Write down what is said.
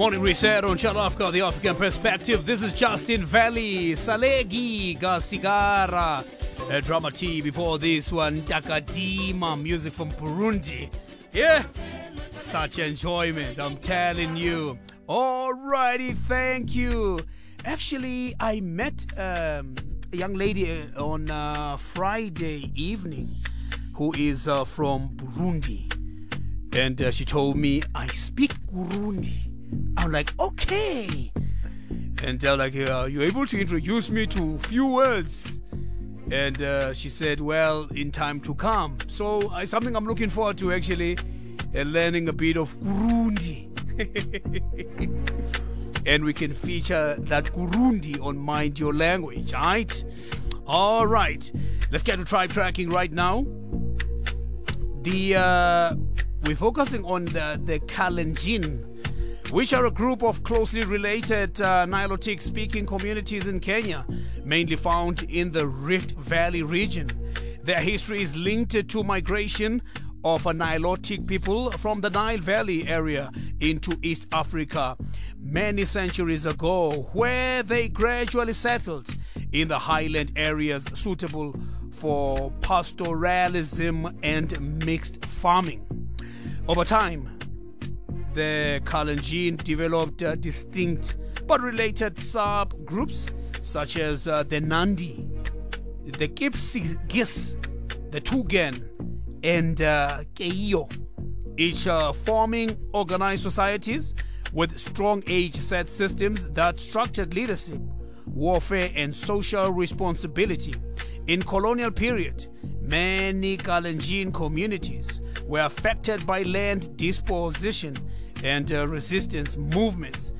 Morning reset on Channel Africa, the African perspective. This is Justin Valley, Salegi Gasigara, Drama T. Before this one, Takadima, music from Burundi. Yeah, such enjoyment, I'm telling you. Alrighty, thank you. Actually, I met a young lady on Friday evening who is from Burundi. And she told me, I speak Burundi. I'm like, okay. And they're like, you're able to introduce me to few words. And she said, well, in time to come. So something I'm looking forward to, actually, learning a bit of Burundi. And we can feature that Burundi on Mind Your Language, right? All right. Let's get to tribe tracking right now. We're focusing on the Kalenjin, which are a group of closely related Nilotic-speaking communities in Kenya, mainly found in the Rift Valley region. Their history is linked to migration of a Nilotic people from the Nile Valley area into East Africa many centuries ago, where they gradually settled in the highland areas suitable for pastoralism and mixed farming. Over time, the Kalenjin developed distinct but related subgroups such as the Nandi, the Kipsigis, the Tugen, and Keio, each forming organized societies with strong age-set systems that structured leadership, warfare, and social responsibility. In colonial period, many Kalenjin communities were affected by land disposition and resistance movements,